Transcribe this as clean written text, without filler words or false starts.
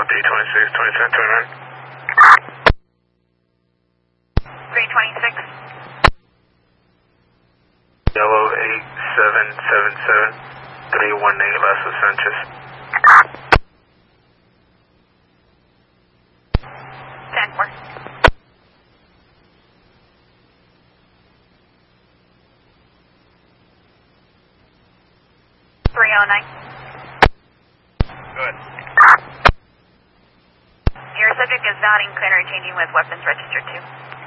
326, 326. Yellow 8777 318 Las Sanchez. 10-4. Good. Your subject is nodding, clear, changing with weapons registered 2.